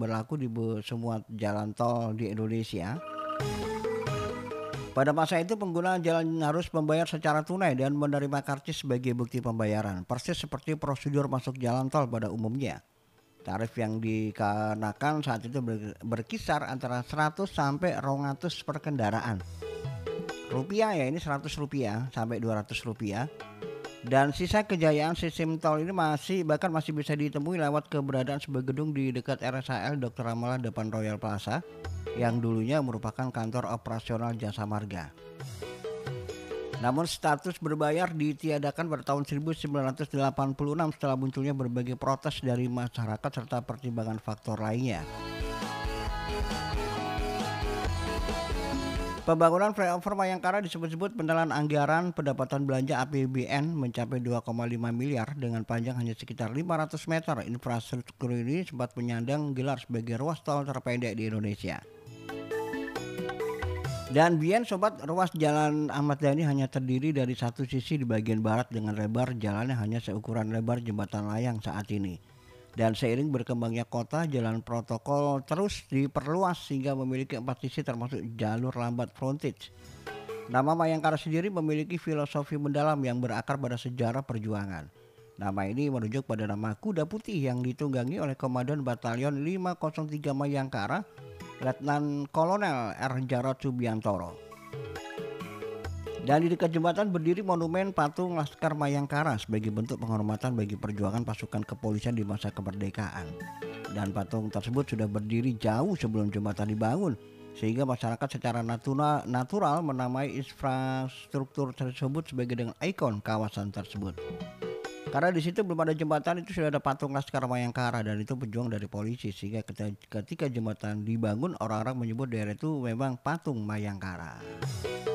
berlaku di semua jalan tol di Indonesia. Pada masa itu pengguna jalan harus membayar secara tunai dan menerima karcis sebagai bukti pembayaran, persis seperti prosedur masuk jalan tol pada umumnya. Tarif yang dikenakan saat itu berkisar antara 100 sampai 200 per kendaraan. Rupiah ya, ini 100 rupiah sampai 200 rupiah. Dan sisa kejayaan sistem tol ini masih bisa ditemui lewat keberadaan sebuah gedung di dekat RSHL Dr. Ramala depan Royal Plaza yang dulunya merupakan kantor operasional Jasa Marga. Namun status berbayar ditiadakan pada tahun 1986 setelah munculnya berbagai protes dari masyarakat serta pertimbangan faktor lainnya. Pembangunan flyover Mayangkara disebut-sebut penelan anggaran pendapatan belanja APBN mencapai 2,5 miliar dengan panjang hanya sekitar 500 meter. Infrastruktur ini sempat menyandang gelar sebagai ruas tol terpendek di Indonesia. Dan Bian sobat, ruas Jalan Ahmad Yani hanya terdiri dari satu sisi di bagian barat dengan lebar jalannya hanya seukuran lebar jembatan layang saat ini. Dan seiring berkembangnya kota, jalan protokol terus diperluas sehingga memiliki 4 sisi termasuk jalur lambat frontage. Nama Mayangkara sendiri memiliki filosofi mendalam yang berakar pada sejarah perjuangan. Nama ini merujuk pada nama kuda putih yang ditunggangi oleh Komandan Batalion 503 Mayangkara, Letnan Kolonel R. Jarod Subiantoro. Dan di dekat jembatan berdiri monumen patung Laskar Mayangkara sebagai bentuk penghormatan bagi perjuangan pasukan kepolisian di masa kemerdekaan. Dan patung tersebut sudah berdiri jauh sebelum jembatan dibangun, sehingga masyarakat secara natural menamai infrastruktur tersebut sebagai dengan ikon kawasan tersebut. Karena di situ belum ada jembatan, itu sudah ada patung Laskar Mayangkara dan itu pejuang dari polisi, sehingga ketika jembatan dibangun orang-orang menyebut daerah itu memang patung Mayangkara.